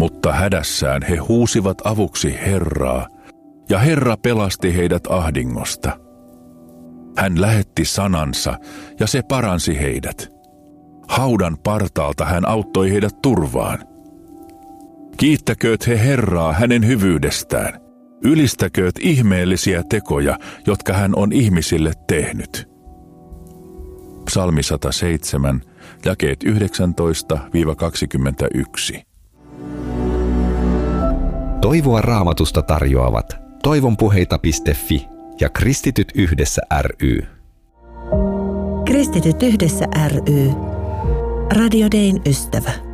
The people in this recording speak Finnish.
Mutta hädässään he huusivat avuksi Herraa, ja Herra pelasti heidät ahdingosta. Hän lähetti sanansa, ja se paransi heidät. Haudan partaalta hän auttoi heidät turvaan. Kiittäkööt he Herraa hänen hyvyydestään. Ylistäkööt ihmeellisiä tekoja, jotka hän on ihmisille tehnyt. Psalmi 107, jakeet 19-21. Toivoa Raamatusta tarjoavat toivonpuheita.fi ja Kristityt yhdessä ry. Kristityt yhdessä ry. Radio Dayn ystävä.